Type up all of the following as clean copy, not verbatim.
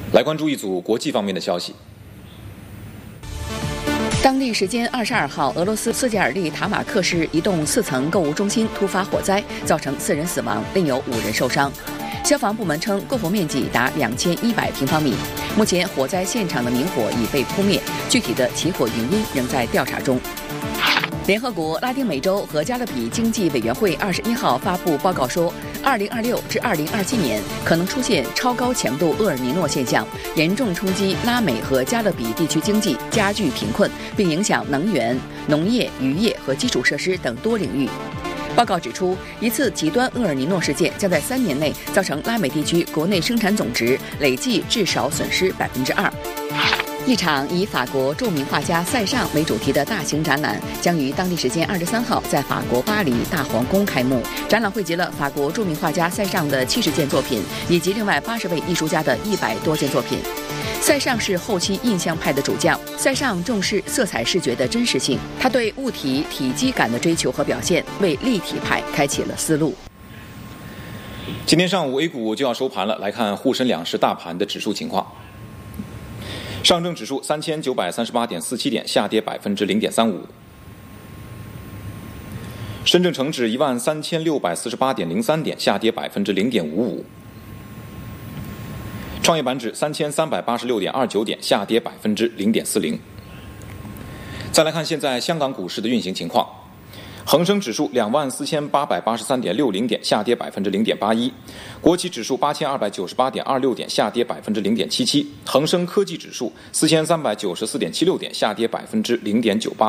来关注一组国际方面的消息。 当地时间22号，俄罗斯斯捷尔利塔马克市一栋4层购物中心突发火灾，造成4人死亡，另有5人受伤。消防部门称，购火面积达2100平方米。目前，火灾现场的明火已被扑灭，具体的起火原因仍在调查中。联合国拉丁美洲和加勒比经济委员会21号发布报告说，2026至2027年可能出现超高强度厄尔尼诺现象，严重冲击拉美和加勒比地区经济，加剧贫困，并影响能源、农业、渔业和基础设施等多领域。报告指出，一次极端厄尔尼诺事件将在3年内造成拉美地区国内生产总值累计至少损失2%。一场以法国著名画家塞尚为主题的大型展览将于当地时间23号在法国巴黎大皇宫开幕。展览汇集了法国著名画家塞尚的70件作品，以及另外80位艺术家的100多件作品。塞尚是后期印象派的主将，塞尚重视色彩视觉的真实性，他对物体体积感的追求和表现，为立体派开启了思路。 今天上午 A 股就要收盘了，来看沪深两市大盘的指数情况。上证指数3938.47点，下跌0.35%；深圳成指13648.03点，下跌0.55%；创业板指3386.29点，下跌0.40%。再来看现在香港股市的运行情况。恒生指数24883.60点，下跌0.81%；国企指数8298.26点，下跌0.77%；恒生科技指数4394.76点，下跌0.98%。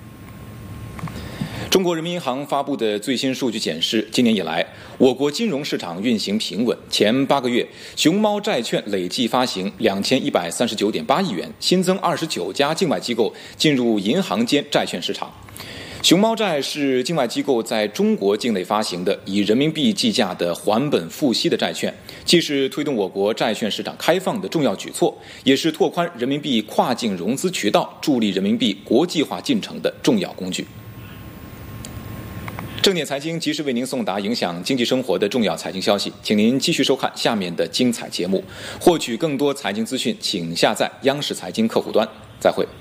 中国人民银行发布的最新数据显示，今年以来，我国金融市场运行平稳，前8个月熊猫债券累计发行2139.8亿元，新增29家境外机构进入银行间债券市场。熊猫债是境外机构在中国境内发行的以人民币计价的还本付息的债券，既是推动我国债券市场开放的重要举措，也是拓宽人民币跨境融资渠道、助力人民币国际化进程的重要工具。正点财经及时为您送达影响经济生活的重要财经消息，请您继续收看下面的精彩节目。获取更多财经资讯，请下载央视财经客户端。再会。